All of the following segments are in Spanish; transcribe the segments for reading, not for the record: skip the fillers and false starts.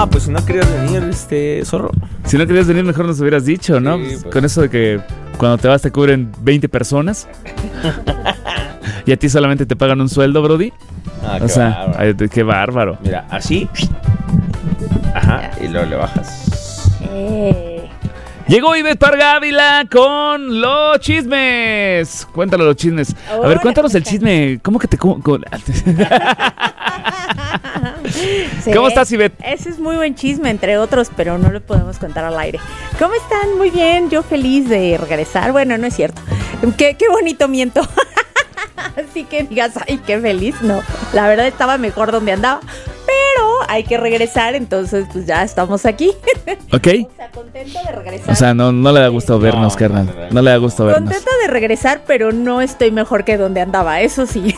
No, pues si no querías venir, zorro. Si no querías venir, mejor nos hubieras dicho, ¿no? Sí, pues. Con eso de que cuando te vas te cubren 20 personas y a ti solamente te pagan un sueldo, brody. Ah, O sea, qué bárbaro. Mira, así. Ajá, y luego le bajas. Llegó Ivette Parga Ávila con los chismes. Cuéntalo los chismes. A ver, cuéntanos el chisme. ¿Cómo que te... ¿Cómo Sí, estás, Ivette? Ese es muy buen chisme, entre otros, pero no lo podemos contar al aire. ¿Cómo están? Muy bien, yo feliz de regresar. Bueno, no es cierto. Qué bonito miento. Así que digas, ay, qué feliz. No, la verdad estaba mejor donde andaba. Pero hay que regresar, entonces pues ya estamos aquí. ¿Ok? O sea, contenta de regresar. O sea, no le da gusto vernos, carnal. No le da gusto vernos. Contenta de regresar, pero no estoy mejor que donde andaba, eso sí.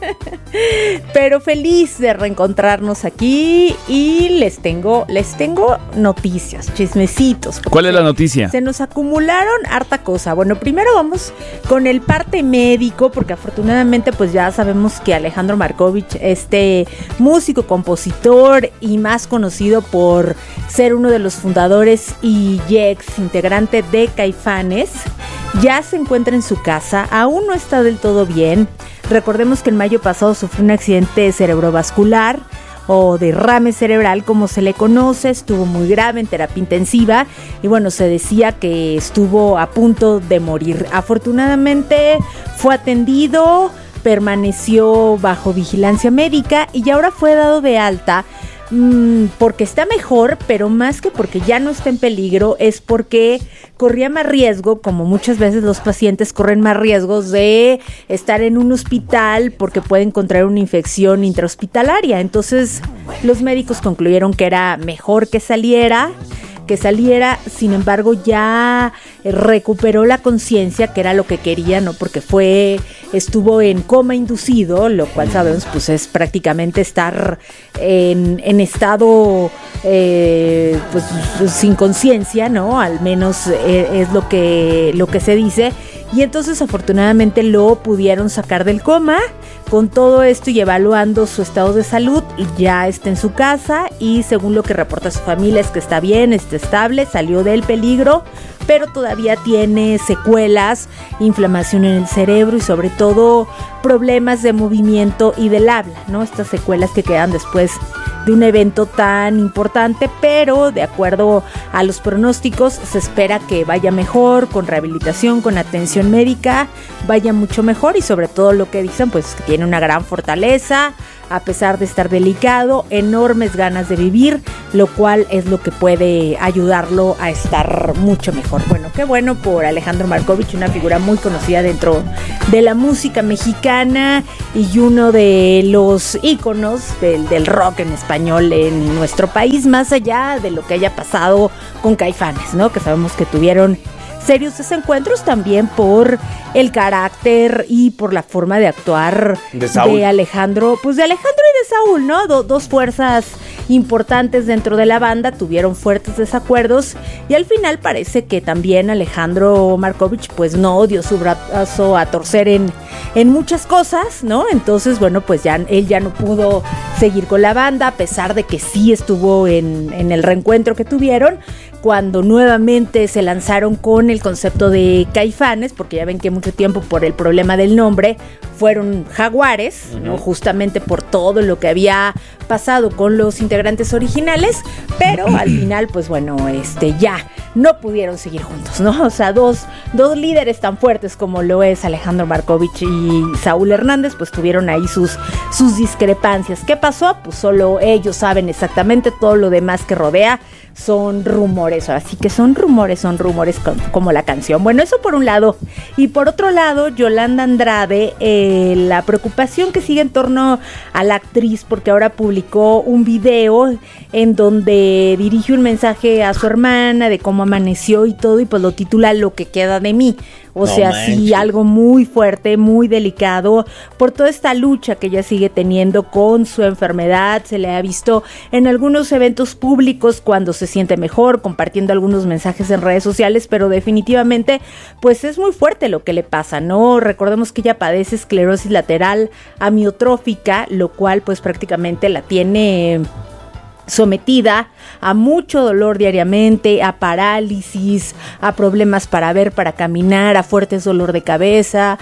Pero feliz de reencontrarnos aquí y les tengo noticias, chismecitos. ¿Cuál es la noticia? Se nos acumularon harta cosa. Bueno, primero vamos con el parte médico, porque afortunadamente pues ya sabemos que Alejandro Markovich, músico, compositor y más conocido por ser uno de los fundadores y ex integrante de Caifanes, ya se encuentra en su casa, aún no está del todo bien. Recordemos que en mayo pasado sufrió un accidente cerebrovascular o derrame cerebral, como se le conoce, estuvo muy grave en terapia intensiva y bueno, se decía que estuvo a punto de morir. Afortunadamente fue atendido, permaneció bajo vigilancia médica y ahora fue dado de alta porque está mejor, pero más que porque ya no está en peligro, es porque corría más riesgo, como muchas veces los pacientes corren más riesgos de estar en un hospital porque pueden contraer una infección intrahospitalaria. Entonces los médicos concluyeron que era mejor que saliera, sin embargo ya recuperó la conciencia, que era lo que quería, ¿no? Porque estuvo en coma inducido, lo cual sabemos pues es prácticamente estar en estado pues sin conciencia, ¿no? Al menos es lo que se dice. Y entonces afortunadamente lo pudieron sacar del coma. Con todo esto y evaluando su estado de salud, ya está en su casa y según lo que reporta su familia es que está bien, está estable, salió del peligro, pero todavía tiene secuelas, inflamación en el cerebro y sobre todo problemas de movimiento y del habla, ¿no? Estas secuelas que quedan después de un evento tan importante, pero de acuerdo a los pronósticos se espera que vaya mejor, con rehabilitación, con atención médica, vaya mucho mejor y sobre todo lo que dicen pues que tiene una gran fortaleza, a pesar de estar delicado, enormes ganas de vivir, lo cual es lo que puede ayudarlo a estar mucho mejor. Bueno, qué bueno por Alejandro Markovich, una figura muy conocida dentro de la música mexicana y uno de los íconos del rock en español en nuestro país, más allá de lo que haya pasado con Caifanes, ¿no? Que sabemos que tuvieron serios desencuentros también por el carácter y por la forma de actuar de Alejandro, pues de Alejandro y de Saúl, ¿no? Dos fuerzas importantes dentro de la banda tuvieron fuertes desacuerdos y al final parece que también Alejandro Markovich pues no dio su brazo a torcer en muchas cosas, ¿no? Entonces, bueno, pues ya él ya no pudo seguir con la banda, a pesar de que sí estuvo en el reencuentro que tuvieron, cuando nuevamente se lanzaron con el concepto de Caifanes, porque ya ven que mucho tiempo por el problema del nombre fueron Jaguares, ¿no? Justamente por todo lo que había pasado con los integrantes originales, pero al final, pues bueno, ya no pudieron seguir juntos, ¿no? O sea, dos líderes tan fuertes como lo es Alejandro Markovich y Saúl Hernández, pues tuvieron ahí sus discrepancias. ¿Qué pasó? Pues solo ellos saben exactamente, todo lo demás que rodea son rumores, así que son rumores como la canción. Bueno, eso por un lado. Y por otro lado, Yolanda Andrade, la preocupación que sigue en torno a la actriz, porque ahora publicó un video en donde dirige un mensaje a su hermana de cómo amaneció y todo, y pues lo titula Lo que queda de mí. O sea, sí, algo muy fuerte, muy delicado, por toda esta lucha que ella sigue teniendo con su enfermedad. Se le ha visto en algunos eventos públicos cuando se siente mejor, compartiendo algunos mensajes en redes sociales, pero definitivamente, pues es muy fuerte lo que le pasa, ¿no? Recordemos que ella padece esclerosis lateral amiotrófica, lo cual pues prácticamente la tiene sometida a mucho dolor diariamente, a parálisis, a problemas para ver, para caminar, a fuertes dolores de cabeza.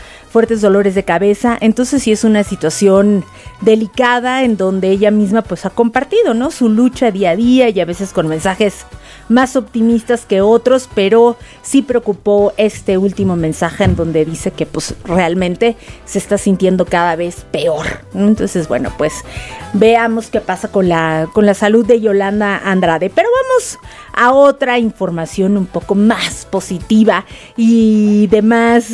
Entonces sí es una situación delicada en donde ella misma pues ha compartido, ¿no?, su lucha día a día y a veces con mensajes más optimistas que otros, pero sí preocupó este último mensaje en donde dice que pues realmente se está sintiendo cada vez peor, ¿no? Entonces, bueno, pues veamos qué pasa con la salud de Yolanda Andrade. Pero vamos a otra información un poco más positiva y de más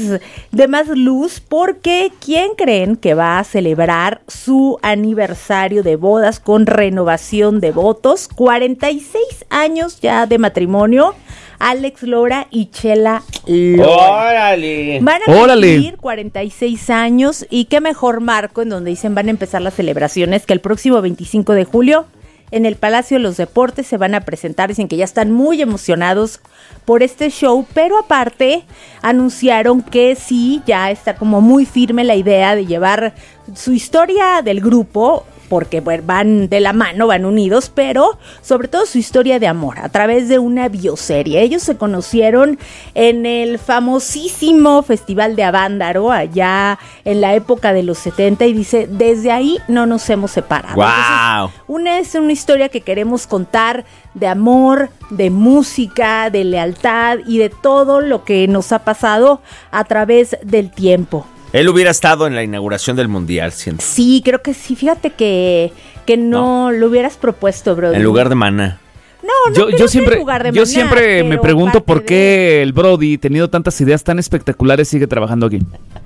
luz, porque ¿quién creen que va a celebrar su aniversario de bodas con renovación de votos? 46 años ya de matrimonio. Alex Lora y Chela Lora. ¡Órale! Van a cumplir 46 años y qué mejor marco en donde dicen van a empezar las celebraciones que el próximo 25 de julio en el Palacio de los Deportes se van a presentar. Dicen que ya están muy emocionados por este show, pero aparte anunciaron que sí, ya está como muy firme la idea de llevar su historia del grupo, porque bueno, van de la mano, van unidos, pero sobre todo su historia de amor a través de una bioserie. Ellos se conocieron en el famosísimo Festival de Avándaro, allá en la época de los 70, y dice, desde ahí no nos hemos separado. ¡Wow! Entonces, es una historia que queremos contar de amor, de música, de lealtad y de todo lo que nos ha pasado a través del tiempo. Él hubiera estado en la inauguración del Mundial, siento. Sí, creo que sí. Fíjate que no lo hubieras propuesto, Brody. En lugar de Mana. Yo siempre me pregunto por qué el Brody, teniendo tantas ideas tan espectaculares, sigue trabajando aquí.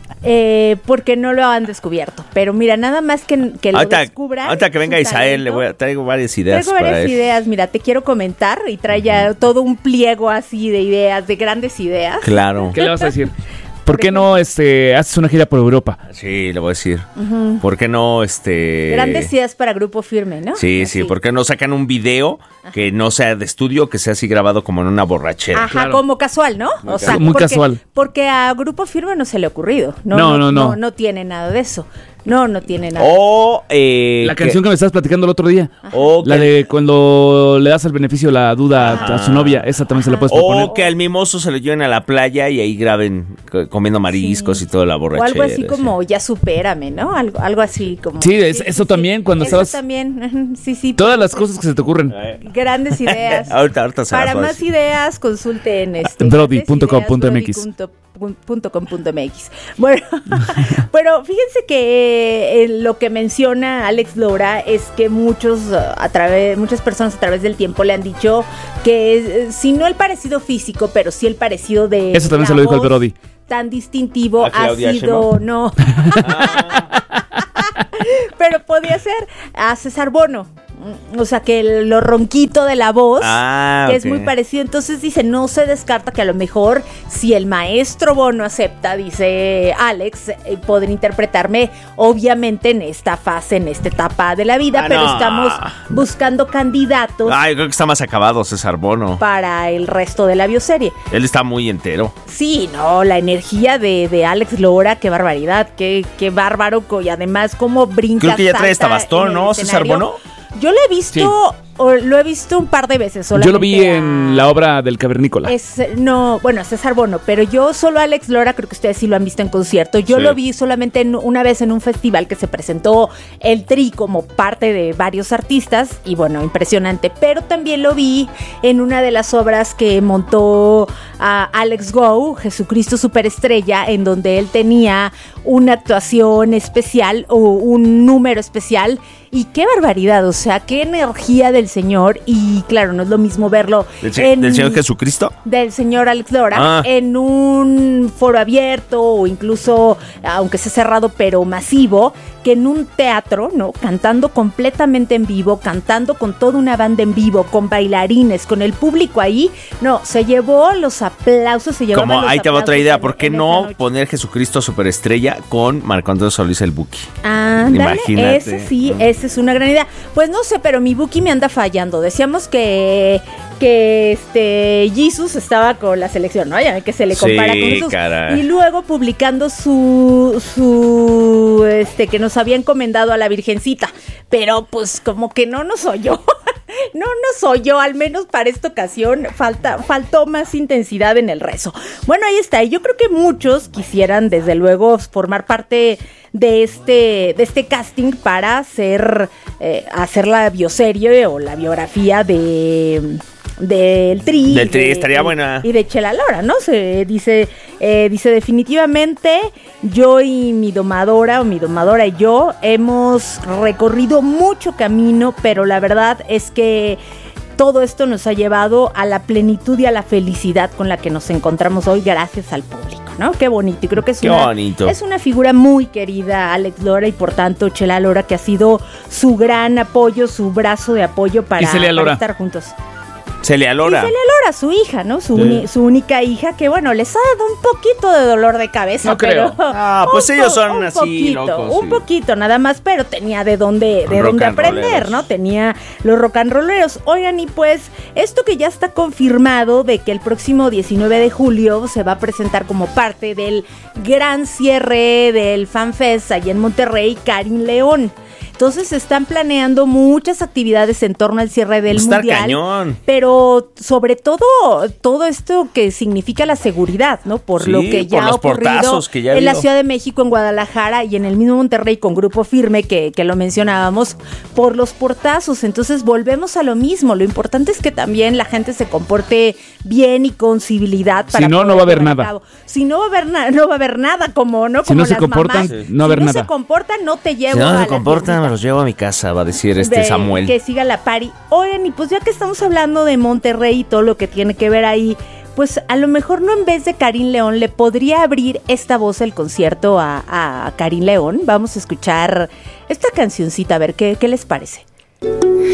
Porque no lo han descubierto. Pero mira, nada más que lo descubra. Ahorita que venga Isael, traigo varias ideas. Mira, te quiero comentar y trae ya todo un pliego así de ideas, de grandes ideas. Claro. ¿Qué le vas a decir? ¿Por qué no haces una gira por Europa? Sí, le voy a decir. Uh-huh. ¿Por qué no Grandes ideas para Grupo Firme, ¿no? Sí, así. ¿Por qué no sacan un video que no sea de estudio, que sea así grabado como en una borrachera? Ajá, claro. Como casual, ¿no? Muy casual. Porque a Grupo Firme no se le ha ocurrido. No tiene nada de eso. No tiene nada. O la canción que me estabas platicando el otro día. La de cuando le das el beneficio la duda a su novia. Esa también se la puedes proponer. O que al mimoso se lo lleven a la playa y ahí graben comiendo mariscos y toda la borrachera. O algo así como ya supérame, ¿no? Algo así como. Sí, eso también cuando estabas. Eso también, sí. Todas las cosas que se te ocurren. Grandes ideas. ahorita se Para más ideas, consulten brody.com.mx. .com.mx. Bueno, pero fíjense que lo que menciona Alex Lora es que muchas personas a través del tiempo le han dicho que si no el parecido físico, pero sí el parecido de eso también se lo dijo el Brody. Tan distintivo ha sido Sheinbaum. No. Pero podía ser a César Bono. O sea, que lo ronquito de la voz, que es muy parecido. Entonces dice, no se descarta que a lo mejor si el maestro Bono acepta, dice Alex, poder interpretarme obviamente en esta fase, en esta etapa de la vida, pero estamos buscando candidatos. Yo creo que está más acabado César Bono para el resto de la bioserie. Él está muy entero. Sí, la energía de Alex Lora, qué barbaridad, qué bárbaro, y además cómo brinca. Creo que ya trae esta bastón, ¿no? César Bono. Yo lo he visto, lo he visto un par de veces. Yo lo vi en la obra del Cavernícola. César Bono, pero yo solo Alex Lora, creo que ustedes sí lo han visto en concierto. Yo lo vi solamente una vez en un festival que se presentó el Tri como parte de varios artistas y bueno, impresionante. Pero también lo vi en una de las obras que montó Alex Go, Jesucristo Superestrella, en donde él tenía una actuación especial o un número especial. Y qué barbaridad, o sea, qué energía del señor. Y claro, no es lo mismo verlo ¿Del Señor Jesucristo? Del señor Alex Lora en un foro abierto o incluso, aunque sea cerrado, pero masivo, que en un teatro, ¿no? Cantando completamente en vivo, cantando con toda una banda en vivo, con bailarines, con el público ahí. No, se llevó los aplausos, Como ahí te va otra idea, ¿por qué no poner Jesucristo Superestrella con Marco Antonio Solís el Buki? Imagínate. Esa es una gran idea. Pues no sé, pero mi Buki me anda fallando. Decíamos que Jesus estaba con la selección, ¿no? Ya que se le compara con Jesús. Caray. Y luego publicando su que nos había encomendado a la Virgencita. Pero pues como que no nos oyó. No soy yo, al menos para esta ocasión faltó más intensidad en el rezo. Bueno, ahí está. Yo creo que muchos quisieran, desde luego, formar parte de este casting para hacer la bioserie o la biografía del Tri. Del Tri, estaría buena. Y de Chela Lora, ¿no? Se dice definitivamente, yo y mi domadora y yo hemos recorrido mucho camino, pero la verdad es que todo esto nos ha llevado a la plenitud y a la felicidad con la que nos encontramos hoy, gracias al público, ¿no? Qué bonito. Y creo que es una figura muy querida, Alex Lora, y por tanto Chela Lora, que ha sido su gran apoyo, su brazo de apoyo para estar juntos. Celia Lora. Y Celia Lora, su hija, ¿no? Su única hija, que bueno, les ha dado un poquito de dolor de cabeza. No creo. Pues ellos son así locos. Un poquito nada más, pero tenía de dónde aprender, ¿no? Tenía los rock and rolleros. Oigan, y pues esto que ya está confirmado de que el próximo 19 de julio se va a presentar como parte del gran cierre del FanFest allá en Monterrey, Karin León. Entonces se están planeando muchas actividades en torno al cierre del mundial. Cañón. Pero sobre todo esto que significa la seguridad, ¿no? Por lo que ya ha ocurrido en la Ciudad de México, en Guadalajara y en el mismo Monterrey con Grupo Firme, que lo mencionábamos, por los portazos. Entonces volvemos a lo mismo. Lo importante es que también la gente se comporte bien y con civilidad. Si no, no va a haber nada. Si no va a haber nada, como, ¿no? Si Como no se comportan, no va a haber nada. Si no se comportan, no te llevo a la tiendita. Si no se comportan, me los llevo a mi casa, va a decir Samuel. Que siga la party. Oigan, y pues ya que estamos hablando de Monterrey y todo lo que tiene que ver ahí, pues a lo mejor no, en vez de Karin León, le podría abrir esta voz el concierto a Karin León. Vamos a escuchar esta cancioncita, a ver qué les parece.